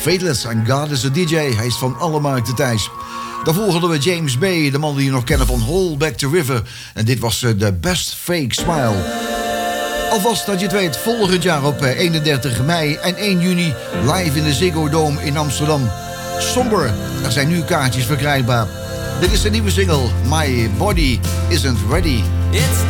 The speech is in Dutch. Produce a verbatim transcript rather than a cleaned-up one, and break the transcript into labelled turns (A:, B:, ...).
A: Fateless en God is a D J. Hij is van alle markten thuis. Daarvoor hadden we James Bay, de man die je nog kennen van Hold Back the River. En dit was de Best Fake Smile. Alvast dat je het weet, volgend jaar op eenendertig mei en één juni live in de Ziggo Dome in Amsterdam. Somber, er zijn nu kaartjes verkrijgbaar. Dit is de nieuwe single, My Body Isn't Ready.
B: It's